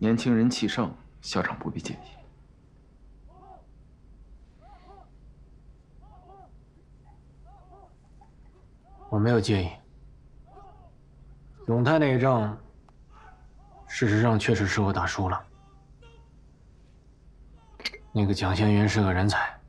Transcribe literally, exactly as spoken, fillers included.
年轻人气盛，校长不必介意。 我没有介意。永泰那一仗，事实上确实是我打输了。那个蒋先云是个人才，